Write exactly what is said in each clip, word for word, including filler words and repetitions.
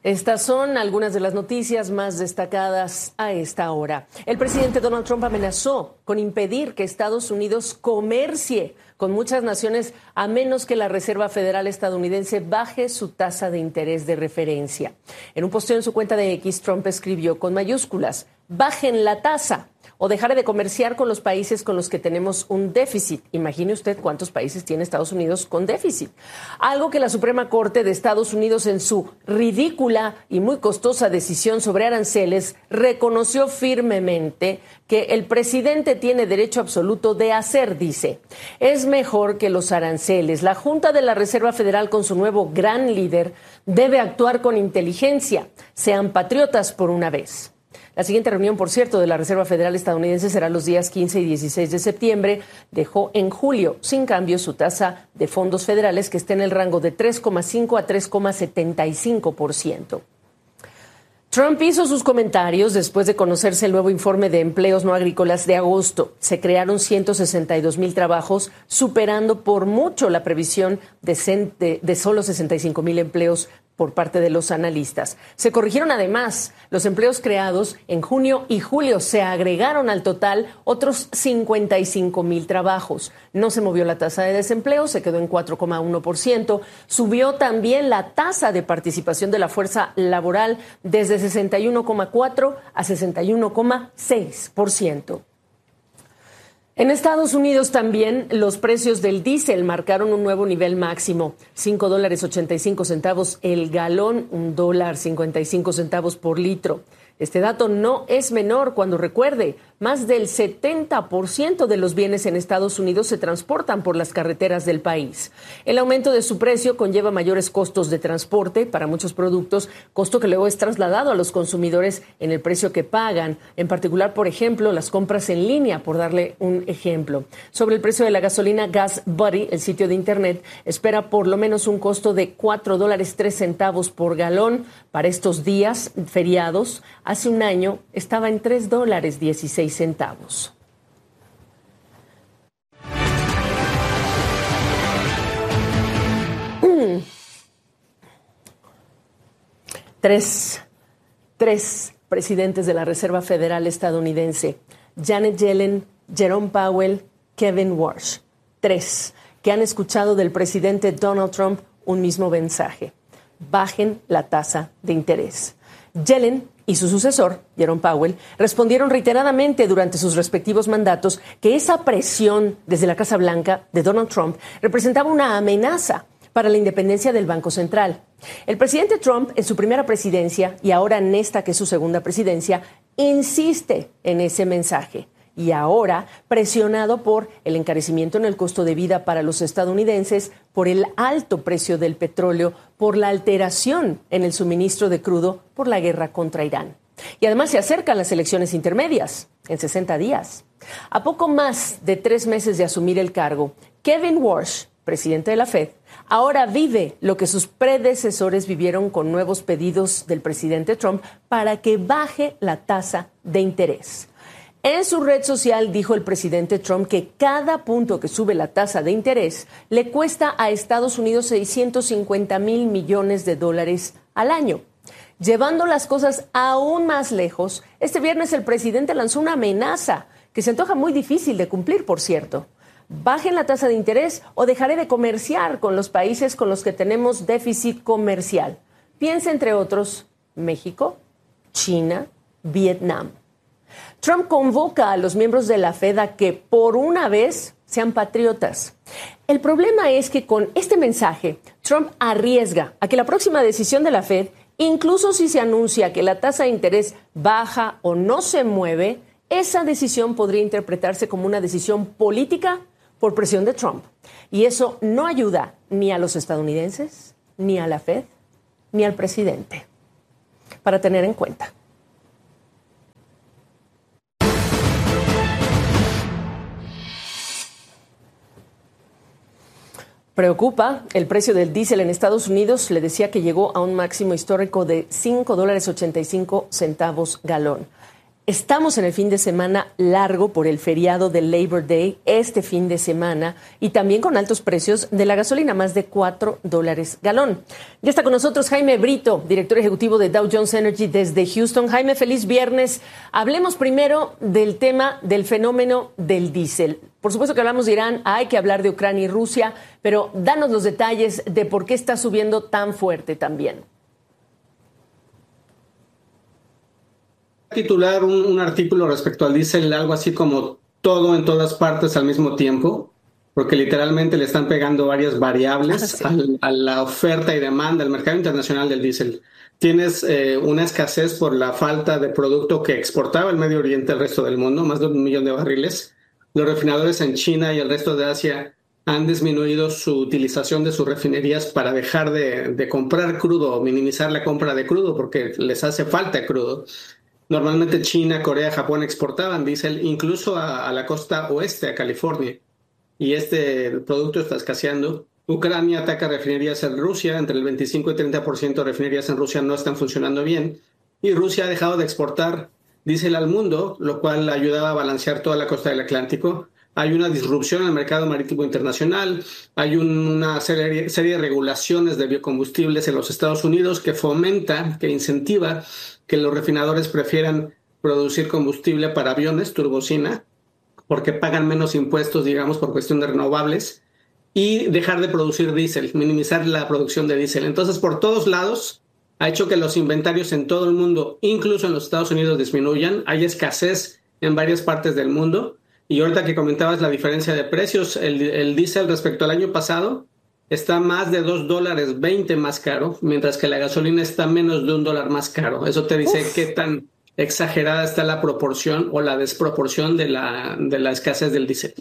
Estas son algunas de las noticias más destacadas a esta hora. El presidente Donald Trump amenazó con impedir que Estados Unidos comercie con muchas naciones a menos que la Reserva Federal estadounidense baje su tasa de interés de referencia. En un posteo en su cuenta de X, Trump escribió con mayúsculas: bajen la tasa o dejaré de comerciar con los países con los que tenemos un déficit. Imagine usted cuántos países tiene Estados Unidos con déficit. Algo que la Suprema Corte de Estados Unidos, en su ridícula y muy costosa decisión sobre aranceles, reconoció firmemente que el presidente tiene derecho absoluto de hacer, dice. Es mejor que los aranceles. La Junta de la Reserva Federal, con su nuevo gran líder, debe actuar con inteligencia. Sean patriotas por una vez. La siguiente reunión, por cierto, de la Reserva Federal estadounidense será los días quince y dieciséis de septiembre. Dejó en julio sin cambio su tasa de fondos federales, que está en el rango de tres coma cinco a tres coma setenta y cinco por ciento. Trump hizo sus comentarios después de conocerse el nuevo informe de empleos no agrícolas de agosto. Se crearon ciento sesenta y dos mil trabajos, superando por mucho la previsión de, de, de solo sesenta y cinco mil empleos por parte de los analistas. Se corrigieron además los empleos creados en junio y julio. Se agregaron al total otros cincuenta y cinco mil trabajos. No se movió la tasa de desempleo, se quedó en cuatro coma uno por ciento. Subió también la tasa de participación de la fuerza laboral desde sesenta y uno coma cuatro a sesenta y uno coma seis por ciento. En Estados Unidos también los precios del diésel marcaron un nuevo nivel máximo. cinco dólares ochenta y cinco centavos el galón, un dólar cincuenta y cinco centavos por litro. Este dato no es menor cuando, recuerde, más del setenta por ciento de los bienes en Estados Unidos se transportan por las carreteras del país. El aumento de su precio conlleva mayores costos de transporte para muchos productos, costo que luego es trasladado a los consumidores en el precio que pagan, en particular, por ejemplo, las compras en línea, por darle un ejemplo. Sobre el precio de la gasolina, Gas Buddy, el sitio de internet, espera por lo menos un costo de cuatro dólares tres centavos por galón para estos días feriados. Hace un año estaba en tres dólares dieciséis centavos. Mm. Tres, tres presidentes de la Reserva Federal estadounidense, Janet Yellen, Jerome Powell, Kevin Warsh, tres que han escuchado del presidente Donald Trump un mismo mensaje: bajen la tasa de interés. Yellen y su sucesor, Jerome Powell, respondieron reiteradamente durante sus respectivos mandatos que esa presión desde la Casa Blanca de Donald Trump representaba una amenaza para la independencia del Banco Central. El presidente Trump, en su primera presidencia y ahora en esta que es su segunda presidencia, insiste en ese mensaje. Y ahora, presionado por el encarecimiento en el costo de vida para los estadounidenses, por el alto precio del petróleo, por la alteración en el suministro de crudo, por la guerra contra Irán. Y además se acercan las elecciones intermedias, en sesenta días. A poco más de tres meses de asumir el cargo, Kevin Warsh, presidente de la Fed, ahora vive lo que sus predecesores vivieron con nuevos pedidos del presidente Trump para que baje la tasa de interés. En su red social dijo el presidente Trump que cada punto que sube la tasa de interés le cuesta a Estados Unidos seiscientos cincuenta mil millones de dólares al año. Llevando las cosas aún más lejos, este viernes el presidente lanzó una amenaza que se antoja muy difícil de cumplir, por cierto. Bajen la tasa de interés o dejaré de comerciar con los países con los que tenemos déficit comercial. Piensa, entre otros, México, China, Vietnam. Trump convoca a los miembros de la Fed a que, por una vez, sean patriotas. El problema es que con este mensaje, Trump arriesga a que la próxima decisión de la Fed, incluso si se anuncia que la tasa de interés baja o no se mueve, esa decisión podría interpretarse como una decisión política por presión de Trump. Y eso no ayuda ni a los estadounidenses, ni a la Fed, ni al presidente. Para tener en cuenta. Preocupa el precio del diésel en Estados Unidos. Le decía que llegó a un máximo histórico de cinco dólares ochenta y cinco centavos galón. Estamos en el fin de semana largo por el feriado del Labor Day este fin de semana y también con altos precios de la gasolina, más de cuatro dólares galón. Ya está con nosotros Jaime Brito, director ejecutivo de Dow Jones Energy desde Houston. Jaime, feliz viernes. Hablemos primero del tema del fenómeno del diésel. Por supuesto que hablamos de Irán, hay que hablar de Ucrania y Rusia, pero danos los detalles de por qué está subiendo tan fuerte también. Titular un, un artículo respecto al diésel, algo así como todo en todas partes al mismo tiempo, porque literalmente le están pegando varias variables Ah, sí. al, a la oferta y demanda, al mercado internacional del diésel. Tienes eh, una escasez por la falta de producto que exportaba el Medio Oriente al resto del mundo, más de un millón de barriles. Los refinadores en China y el resto de Asia han disminuido su utilización de sus refinerías para dejar de, de comprar crudo o minimizar la compra de crudo porque les hace falta crudo. Normalmente China, Corea, Japón exportaban diésel incluso a, a la costa oeste, a California, y este producto está escaseando. Ucrania ataca refinerías en Rusia, entre el veinticinco y treinta por ciento de refinerías en Rusia no están funcionando bien, y Rusia ha dejado de exportar diésel al mundo, lo cual ayudaba a balancear toda la costa del Atlántico. Hay una disrupción en el mercado marítimo internacional, hay un, una serie, serie de regulaciones de biocombustibles en los Estados Unidos que fomenta, que incentiva que los refinadores prefieran producir combustible para aviones, turbocina, porque pagan menos impuestos, digamos, por cuestión de renovables, y dejar de producir diésel, minimizar la producción de diésel. Entonces, por todos lados, ha hecho que los inventarios en todo el mundo, incluso en los Estados Unidos, disminuyan. Hay escasez en varias partes del mundo. Y ahorita que comentabas la diferencia de precios, el, el diésel respecto al año pasado está más de dos dólares veinte más caro, mientras que la gasolina está menos de un dólar más caro. Eso te dice Uf. qué tan exagerada está la proporción o la desproporción de la, de la escasez del diésel.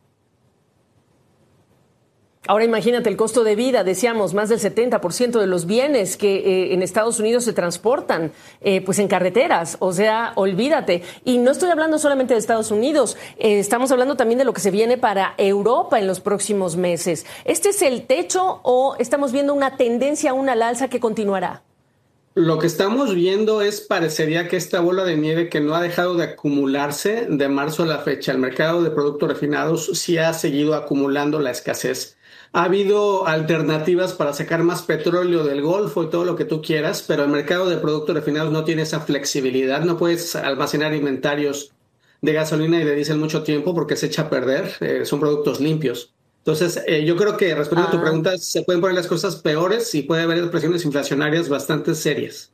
Ahora imagínate el costo de vida, decíamos, más del setenta por ciento de los bienes que eh, en Estados Unidos se transportan eh, pues en carreteras, o sea, olvídate. Y no estoy hablando solamente de Estados Unidos, eh, estamos hablando también de lo que se viene para Europa en los próximos meses. ¿Este es el techo o estamos viendo una tendencia aún al alza que continuará? Lo que estamos viendo es, parecería que esta bola de nieve que no ha dejado de acumularse de marzo a la fecha, el mercado de productos refinados sí ha seguido acumulando la escasez. Ha habido alternativas para sacar más petróleo del Golfo y todo lo que tú quieras, pero el mercado de productos refinados no tiene esa flexibilidad. No puedes almacenar inventarios de gasolina y de diésel mucho tiempo porque se echa a perder. Eh, son productos limpios. Entonces, eh, yo creo que respondiendo Ah. a tu pregunta, se pueden poner las cosas peores y puede haber presiones inflacionarias bastante serias.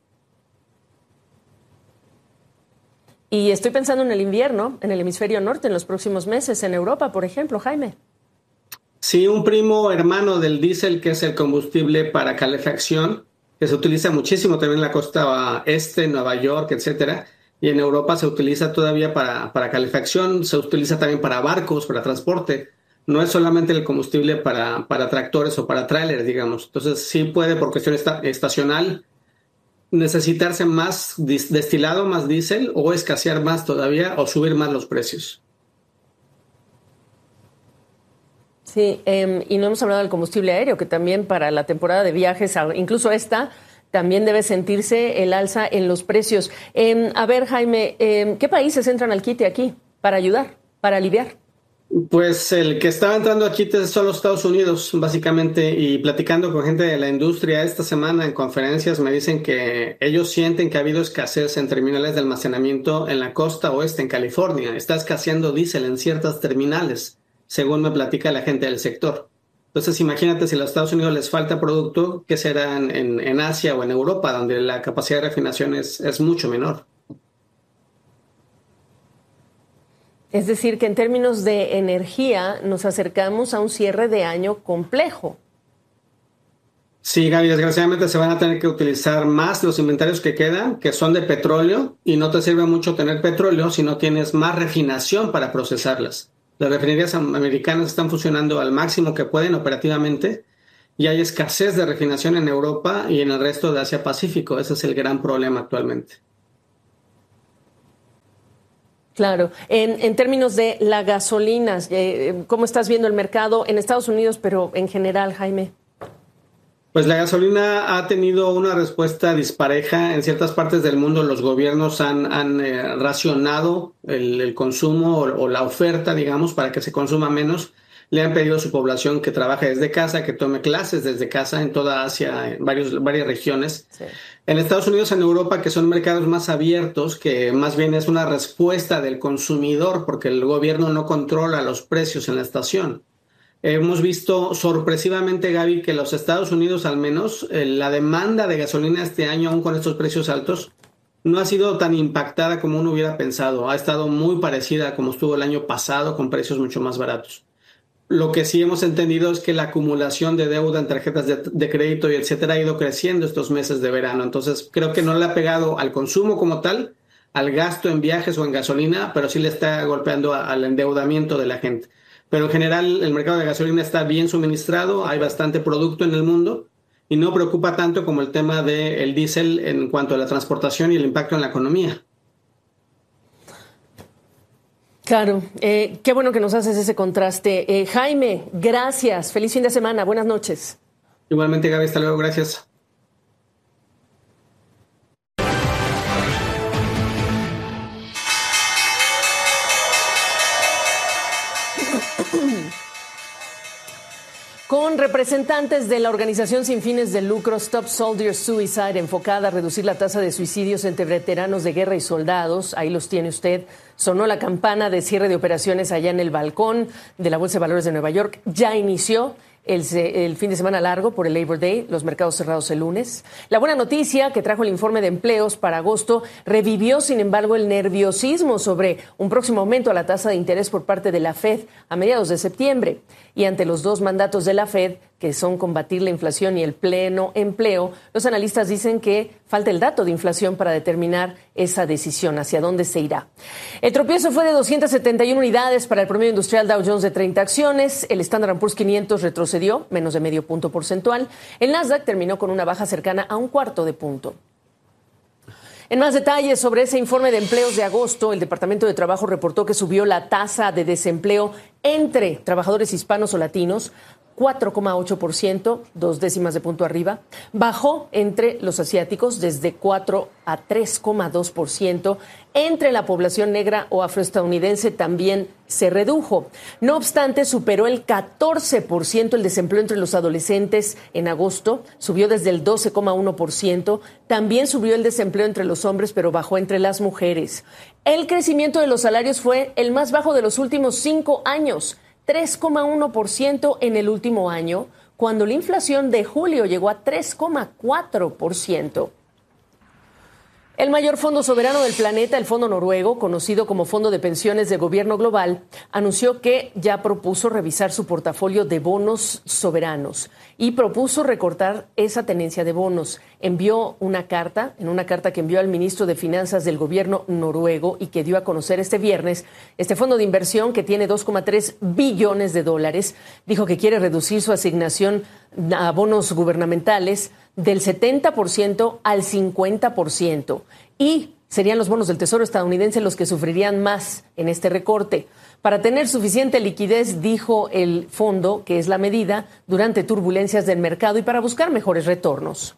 Y estoy pensando en el invierno, en el hemisferio norte, en los próximos meses, en Europa, por ejemplo, Jaime. Sí, un primo hermano del diésel, que es el combustible para calefacción, que se utiliza muchísimo también en la costa este, Nueva York, etcétera, y en Europa se utiliza todavía para, para calefacción, se utiliza también para barcos, para transporte. No es solamente el combustible para, para tractores o para trailers, digamos. Entonces sí puede, por cuestión esta, estacional, necesitarse más dis, destilado, más diésel, o escasear más todavía, o subir más los precios. Sí, eh, y no hemos hablado del combustible aéreo, que también para la temporada de viajes, incluso esta, también debe sentirse el alza en los precios. Eh, a ver, Jaime, eh, ¿qué países entran al quite aquí para ayudar, para aliviar? Pues el que estaba entrando aquí son los Estados Unidos, básicamente, y platicando con gente de la industria esta semana en conferencias me dicen que ellos sienten que ha habido escasez en terminales de almacenamiento en la costa oeste, en California. Está escaseando diésel en ciertas terminales, según me platica la gente del sector. Entonces, imagínate si a los Estados Unidos les falta producto, ¿qué será en, en Asia o en Europa, donde la capacidad de refinación es, es mucho menor? Es decir, que en términos de energía nos acercamos a un cierre de año complejo. Sí, Gaby, desgraciadamente se van a tener que utilizar más los inventarios que quedan, que son de petróleo, y no te sirve mucho tener petróleo si no tienes más refinación para procesarlas. Las refinerías americanas están funcionando al máximo que pueden operativamente y hay escasez de refinación en Europa y en el resto de Asia-Pacífico. Ese es el gran problema actualmente. Claro. En, en términos de la gasolina, eh, ¿cómo estás viendo el mercado en Estados Unidos, pero en general, Jaime? Pues la gasolina ha tenido una respuesta dispareja. En ciertas partes del mundo los gobiernos han, han eh, racionado el, el consumo o, o la oferta, digamos, para que se consuma menos. Le han pedido a su población que trabaje desde casa, que tome clases desde casa en toda Asia, en varios, varias regiones. Sí. En Estados Unidos, en Europa, que son mercados más abiertos, que más bien es una respuesta del consumidor, porque el gobierno no controla los precios en la estación. Hemos visto sorpresivamente, Gaby, que los Estados Unidos, al menos, eh, la demanda de gasolina este año, aún con estos precios altos, no ha sido tan impactada como uno hubiera pensado. Ha estado muy parecida a como estuvo el año pasado, con precios mucho más baratos. Lo que sí hemos entendido es que la acumulación de deuda en tarjetas de, de crédito y etcétera ha ido creciendo estos meses de verano. Entonces, creo que no le ha pegado al consumo como tal, al gasto en viajes o en gasolina, pero sí le está golpeando a, al endeudamiento de la gente. Pero en general el mercado de gasolina está bien suministrado, hay bastante producto en el mundo y no preocupa tanto como el tema del diésel en cuanto a la transportación y el impacto en la economía. Claro, eh, qué bueno que nos haces ese contraste. Eh, Jaime, gracias, feliz fin de semana, buenas noches. Igualmente, Gaby, hasta luego, gracias. Con representantes de la organización sin fines de lucro Stop Soldier Suicide, enfocada a reducir la tasa de suicidios entre veteranos de guerra y soldados, ahí los tiene usted, sonó la campana de cierre de operaciones allá en el balcón de la Bolsa de Valores de Nueva York. Ya inició el, el fin de semana largo por el Labor Day, los mercados cerrados el lunes. La buena noticia que trajo el informe de empleos para agosto revivió, sin embargo, el nerviosismo sobre un próximo aumento a la tasa de interés por parte de la Fed a mediados de septiembre. Y ante los dos mandatos de la Fed, que son combatir la inflación y el pleno empleo, los analistas dicen que falta el dato de inflación para determinar esa decisión, hacia dónde se irá. El tropiezo fue de doscientas setenta y una unidades para el promedio industrial Dow Jones de treinta acciones. El Standard and Poor's quinientos retrocedió menos de medio punto porcentual. El Nasdaq terminó con una baja cercana a un cuarto de punto. En más detalles sobre ese informe de empleos de agosto, el Departamento de Trabajo reportó que subió la tasa de desempleo entre trabajadores hispanos o latinos cuatro coma ocho por ciento, dos décimas de punto arriba. Bajó entre los asiáticos desde cuatro a tres coma dos por ciento. Entre la población negra o afroestadounidense también se redujo. No obstante, superó el catorce por ciento el desempleo entre los adolescentes en agosto. Subió desde el doce coma uno por ciento. También subió el desempleo entre los hombres, pero bajó entre las mujeres. El crecimiento de los salarios fue el más bajo de los últimos cinco años. tres coma uno por ciento en el último año, cuando la inflación de julio llegó a tres coma cuatro por ciento. El mayor fondo soberano del planeta, el Fondo Noruego, conocido como Fondo de Pensiones del Gobierno Global, anunció que ya propuso revisar su portafolio de bonos soberanos y propuso recortar esa tenencia de bonos. Envió una carta, en una carta que envió al ministro de Finanzas del Gobierno noruego y que dio a conocer este viernes, este fondo de inversión que tiene dos coma tres billones de dólares, dijo que quiere reducir su asignación a bonos gubernamentales del setenta por ciento al cincuenta por ciento y serían los bonos del Tesoro estadounidense los que sufrirían más en este recorte. Para tener suficiente liquidez, dijo el fondo, que es la medida, durante turbulencias del mercado y para buscar mejores retornos.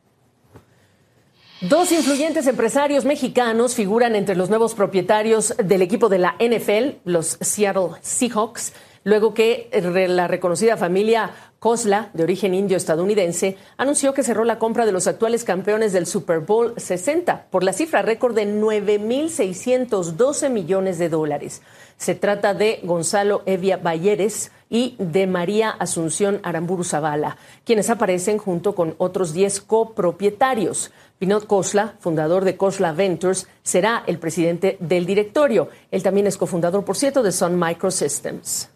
Dos influyentes empresarios mexicanos figuran entre los nuevos propietarios del equipo de la N F L, los Seattle Seahawks, luego que la reconocida familia Khosla, de origen indio estadounidense, anunció que cerró la compra de los actuales campeones del Super Bowl sesenta por la cifra récord de nueve mil seiscientos doce millones de dólares. Se trata de Gonzalo Evia Bayeres y de María Asunción Aramburu Zavala, quienes aparecen junto con otros diez copropietarios. Vinod Khosla, fundador de Khosla Ventures, será el presidente del directorio. Él también es cofundador, por cierto, de Sun Microsystems.